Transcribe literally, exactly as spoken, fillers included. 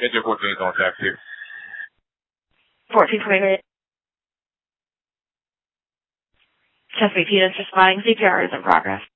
N J fourteen is on tap here. fourteen twenty-eight. Chesapeake Peanuts responding. C P R is in progress.